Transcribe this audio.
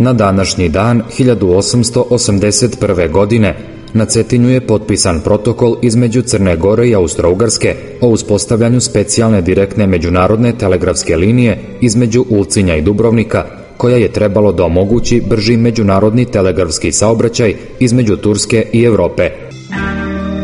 Na današnji dan 1881. godine na Cetinju je potpisan protokol između Crne Gore i Austro-Ugarske o uspostavljanju specijalne direktne međunarodne telegrafske linije između Ulcinja i Dubrovnika, koja je trebalo da omogući brži međunarodni telegrafski saobraćaj između Turske i Evrope.